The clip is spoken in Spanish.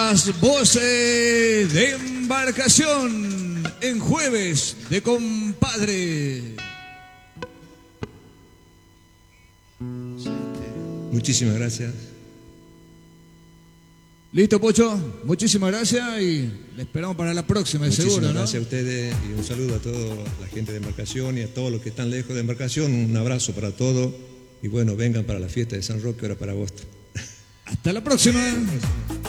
las voces de embarcación en Jueves de Compadre. Muchísimas gracias. Listo, Pocho, muchísimas gracias y le esperamos para la próxima, Muchísimas seguro, ¿no? gracias a ustedes y un saludo a toda la gente de embarcación y a todos los que están lejos de embarcación. Un abrazo para todos y bueno, vengan para la fiesta de San Roque, ahora para agosto. Hasta la próxima.